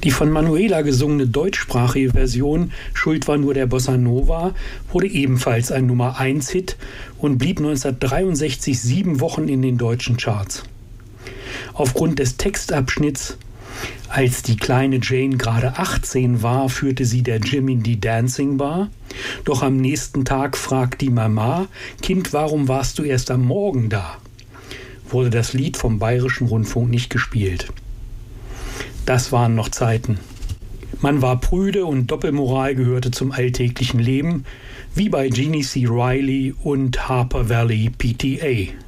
Die von Manuela gesungene deutschsprachige Version »Schuld war nur der Bossa Nova« wurde ebenfalls ein Nummer-1-Hit und blieb 1963 7 Wochen in den deutschen Charts. Aufgrund des Textabschnitts »Als die kleine Jane gerade 18 war, führte sie der Jim in die Dancing Bar. Doch am nächsten Tag fragt die Mama, »Kind, warum warst du erst am Morgen da?« wurde das Lied vom Bayerischen Rundfunk nicht gespielt. Das waren noch Zeiten. Man war prüde und Doppelmoral gehörte zum alltäglichen Leben, wie bei Jeannie C. Riley und Harper Valley PTA.